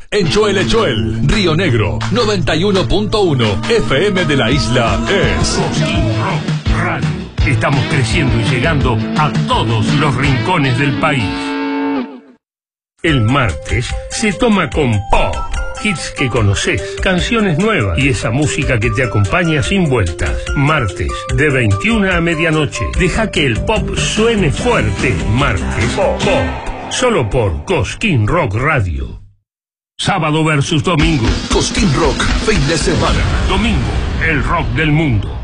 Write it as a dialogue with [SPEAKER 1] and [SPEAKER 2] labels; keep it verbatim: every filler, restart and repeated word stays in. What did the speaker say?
[SPEAKER 1] En Choel Choel, Río Negro, noventa y uno punto uno F M de la isla es
[SPEAKER 2] Cosquín Rock Radio. Estamos creciendo y llegando a todos los rincones del país. El martes se toma con pop. Hits que conoces, canciones nuevas y esa música que te acompaña sin vueltas. Martes, de veintiuna a medianoche. Deja que el pop suene fuerte. Martes, pop. Solo por Cosquín Rock Radio. Sábado versus domingo.
[SPEAKER 1] Cosquín Rock, fin de semana.
[SPEAKER 2] Domingo, el rock del mundo.